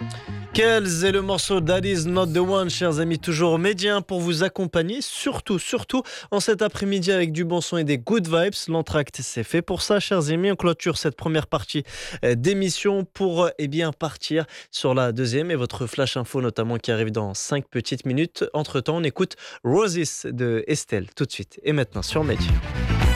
Quels est le morceau That Is Not The One, chers amis, toujours médien pour vous accompagner, surtout en cet après-midi avec du bon son et des good vibes. L'entracte, c'est fait pour ça, chers amis. On clôture cette première partie d'émission pour bien partir sur la deuxième et votre flash info notamment qui arrive dans 5 petites minutes. Entre-temps, on écoute Roses de Estelle tout de suite et maintenant sur Média.